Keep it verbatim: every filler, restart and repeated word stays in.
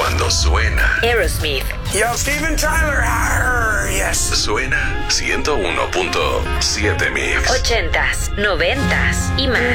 Cuando suena Aerosmith. Yo, Steven Tyler. Arr, yes. Suena ciento uno punto siete Mix. Ochentas, noventas y más.